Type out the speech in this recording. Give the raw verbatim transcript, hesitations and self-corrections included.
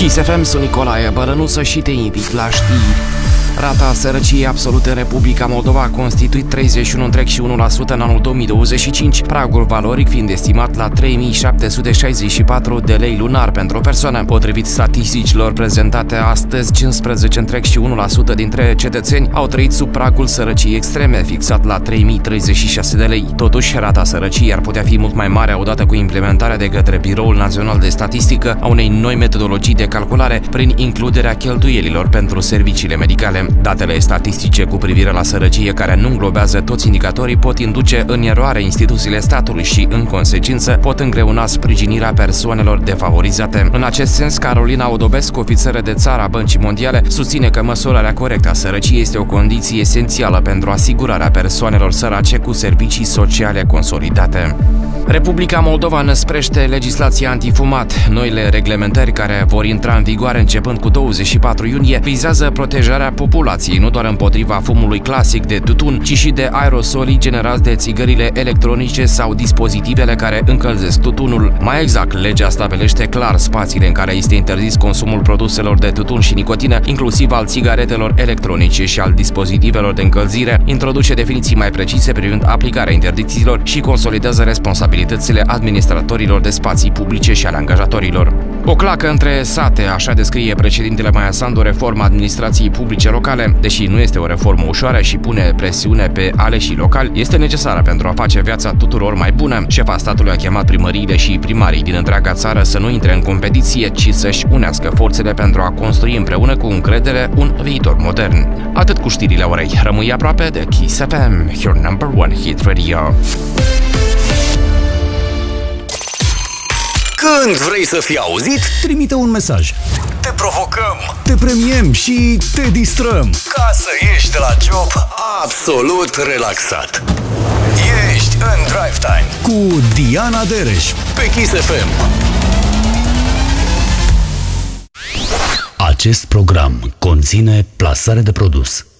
Kiss F M, sunt Nicolae Bărănuță și te invit la știri. Rata sărăciei absolute în Republica Moldova a constituit treizeci și unu virgulă unu la sută în anul două mii douăzeci și cinci, pragul valoric fiind estimat la trei mii șapte sute șaizeci și patru de lei lunar pentru o persoană. Potrivit statisticilor prezentate astăzi, cincisprezece virgulă unu la sută dintre cetățeni au trăit sub pragul sărăciei extreme, fixat la trei mii treizeci și șase de lei. Totuși, rata sărăciei ar putea fi mult mai mare odată cu implementarea de către Biroul Național de Statistică a unei noi metodologii de calculare prin includerea cheltuielilor pentru serviciile medicale. Datele statistice cu privire la sărăcie care nu înglobează toți indicatorii pot induce în eroare instituțiile statului și, în consecință, pot îngreuna sprijinirea persoanelor defavorizate. În acest sens, Carolina Odobescu, ofițeră de țară a Băncii Mondiale, susține că măsurarea corectă a sărăciei este o condiție esențială pentru asigurarea persoanelor sărace cu servicii sociale consolidate. Republica Moldova năsprește legislația antifumat. Noile reglementări care vor intra în vigoare începând cu douăzeci și patru iunie vizează protejarea populației nu doar împotriva fumului clasic de tutun, ci și de aerosolii generați de țigările electronice sau dispozitivele care încălzesc tutunul. Mai exact, legea stabilește clar spațiile în care este interzis consumul produselor de tutun și nicotină, inclusiv al țigaretelor electronice și al dispozitivelor de încălzire, introduce definiții mai precise privind aplicarea interdicțiilor și consolidează responsabilitățile administratorilor de spații publice și ale angajatorilor. O clacă între sate, așa descrie președintele Maia Sandu reforma administrației publice locale. Deși nu este o reformă ușoară și pune presiune pe aleșii locali, este necesară pentru a face viața tuturor mai bună. Șefa statului a chemat primăriile și primarii din întreaga țară să nu intre în competiție, ci să-și unească forțele pentru a construi împreună cu încredere un viitor modern. Atât cu știrile orei. Rămâi aproape de Kiss F M, your number one hit radio. Când vrei să fii auzit, trimite un mesaj. Te provocăm, te premiem și te distrăm, ca să ieși de la job absolut relaxat. Ești în Drive Time cu Diana Dereș pe Kiss F M. Acest program conține plasare de produs.